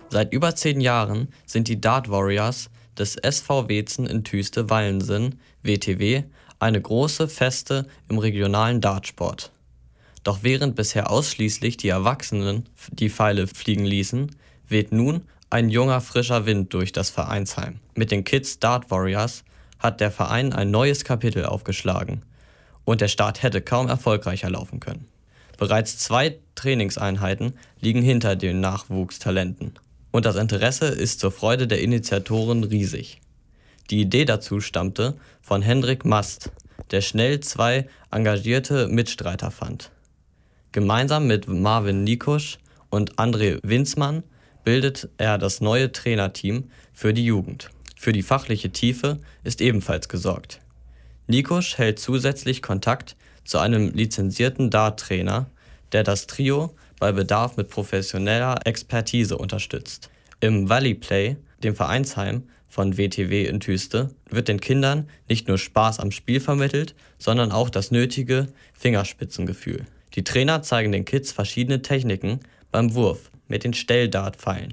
Seit über 10 Jahren sind die Dart Warriors des SV Weetzen in Tüste-Wallensen, WTW, eine große Feste im regionalen Dartsport. Doch während bisher ausschließlich die Erwachsenen die Pfeile fliegen ließen, weht nun ein junger, frischer Wind durch das Vereinsheim. Mit den Kids Dart Warriors hat der Verein ein neues Kapitel aufgeschlagen und der Start hätte kaum erfolgreicher laufen können. Bereits 2 Trainingseinheiten liegen hinter den Nachwuchstalenten und das Interesse ist zur Freude der Initiatoren riesig. Die Idee dazu stammte von Hendrik Mast, der schnell 2 engagierte Mitstreiter fand. Gemeinsam mit Marvin Nikusch und André Winzmann bildet er das neue Trainerteam für die Jugend. Für die fachliche Tiefe ist ebenfalls gesorgt. Nikusch hält zusätzlich Kontakt zu einem lizenzierten Dart-Trainer, der das Trio bei Bedarf mit professioneller Expertise unterstützt. Im Valley Play, dem Vereinsheim von WTW in Tüste, wird den Kindern nicht nur Spaß am Spiel vermittelt, sondern auch das nötige Fingerspitzengefühl. Die Trainer zeigen den Kids verschiedene Techniken beim Wurf mit den Stelldart-Pfeilen.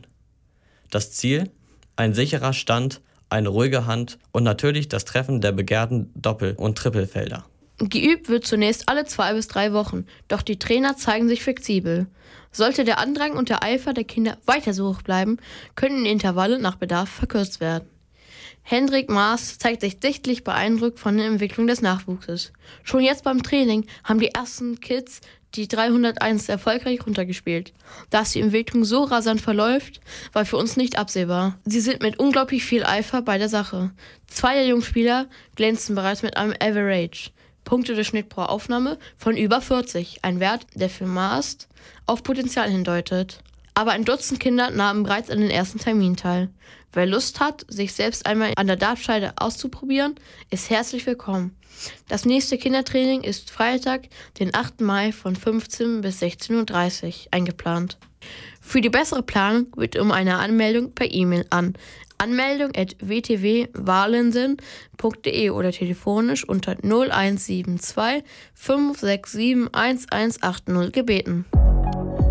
Das Ziel? Ein sicherer Stand, eine ruhige Hand und natürlich das Treffen der begehrten Doppel- und Trippelfelder. Geübt wird zunächst alle 2 bis 3 Wochen, doch die Trainer zeigen sich flexibel. Sollte der Andrang und der Eifer der Kinder weiter so hoch bleiben, können Intervalle nach Bedarf verkürzt werden. Hendrik Maas zeigt sich sichtlich beeindruckt von der Entwicklung des Nachwuchses. Schon jetzt beim Training haben die ersten Kids die 301 erfolgreich runtergespielt. Dass die Entwicklung so rasant verläuft, war für uns nicht absehbar. Sie sind mit unglaublich viel Eifer bei der Sache. 2 der Jungspieler glänzen bereits mit einem Average, Punkte durch Schnitt pro Aufnahme, von über 40. Ein Wert, der für Maas auf Potenzial hindeutet. Aber ein Dutzend Kinder nahmen bereits an den ersten Termin teil. Wer Lust hat, sich selbst einmal an der Dartscheibe auszuprobieren, ist herzlich willkommen. Das nächste Kindertraining ist Freitag, den 8. Mai von 15 bis 16:30 Uhr eingeplant. Für die bessere Planung wird um eine Anmeldung per E-Mail an anmeldung@wtwwalensen.de oder telefonisch unter 0172 567 1180 gebeten.